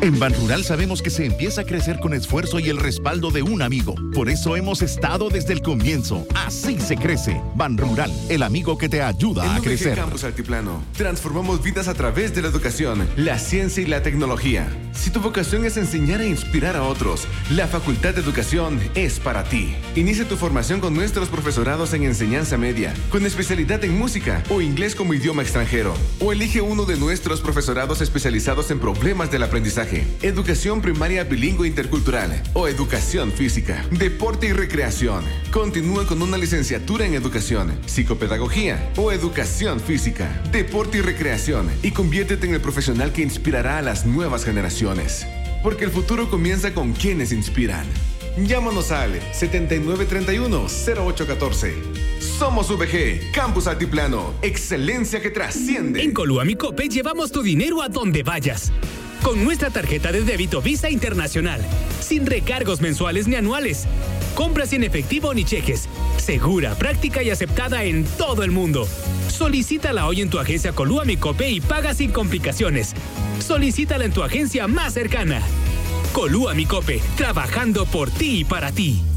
En Banrural sabemos que se empieza a crecer con esfuerzo y el respaldo de un amigo. Por eso hemos estado desde el comienzo. Así se crece. Banrural, el amigo que te ayuda a crecer. En Campus Altiplano, transformamos vidas a través de la educación, la ciencia y la tecnología. Si tu vocación es enseñar e inspirar a otros, la Facultad de Educación es para ti. Inicia tu formación con nuestros profesorados en enseñanza media, con especialidad en música o inglés como idioma extranjero. O elige uno de nuestros profesorados especializados en problemas del aprendizaje, educación primaria bilingüe intercultural o educación física, deporte y recreación. Continúa con una licenciatura en educación, psicopedagogía o educación física, deporte y recreación y conviértete en el profesional que inspirará a las nuevas generaciones. Porque el futuro comienza con quienes inspiran. Llámanos al 7931-0814. Somos VG, Campus Altiplano, excelencia que trasciende. En Coluamicope llevamos tu dinero a donde vayas. Con nuestra tarjeta de débito Visa Internacional, sin recargos mensuales ni anuales. Compras sin efectivo ni cheques. Segura, práctica y aceptada en todo el mundo. Solicítala hoy en tu agencia Coluamicope y paga sin complicaciones. Solicítala en tu agencia más cercana. Coluamicope, trabajando por ti y para ti.